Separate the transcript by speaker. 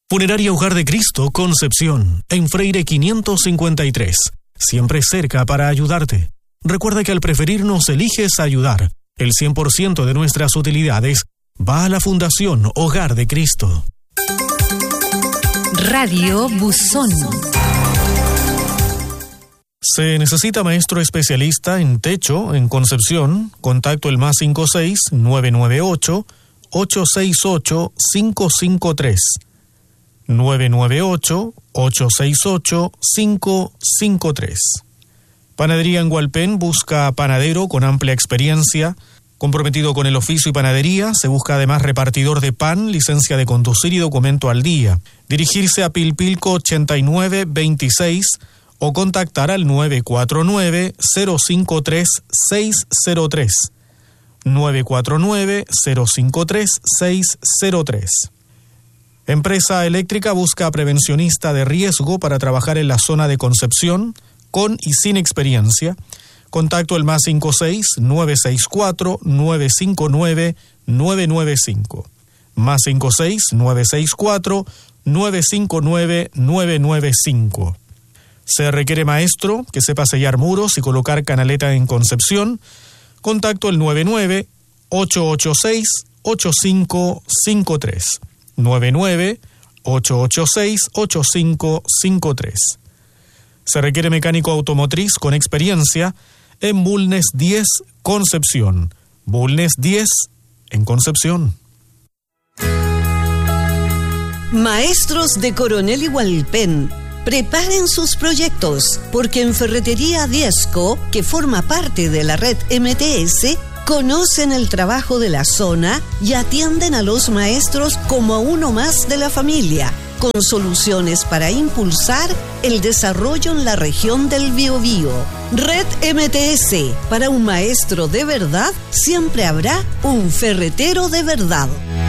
Speaker 1: Funeraria Hogar de Cristo, Concepción, en Freire 553. Siempre cerca para ayudarte. Recuerda que al preferirnos eliges ayudar. El 100% de nuestras utilidades va a la Fundación Hogar de Cristo.
Speaker 2: Radio Buzón.
Speaker 1: Se necesita maestro especialista en techo en Concepción. Contacto el +56 998 868 553. 998-868-553. Panadería en Hualpén busca panadero con amplia experiencia, comprometido con el oficio y panadería. Se busca además repartidor de pan, licencia de conducir y documento al día. Dirigirse a Pilpilco 8926 o contactar al 949-053-603. 949-053-603. Empresa Eléctrica busca prevencionista de riesgo para trabajar en la zona de Concepción, con y sin experiencia. Contacto el +56 964 959 995. +56 964 959 995. Se requiere maestro que sepa sellar muros y colocar canaleta en Concepción. Contacto el 99 886 8553. 99-886-8553. Se requiere mecánico automotriz con experiencia en Bulnes 10, Concepción. Bulnes 10, en Concepción.
Speaker 3: Maestros de Coronel y Hualpén, preparen sus proyectos, porque en Ferretería Diezco, que forma parte de la red MTS, conocen el trabajo de la zona y atienden a los maestros como a uno más de la familia, con soluciones para impulsar el desarrollo en la región del Biobío. Red MTS, para un maestro de verdad, siempre habrá un ferretero de verdad.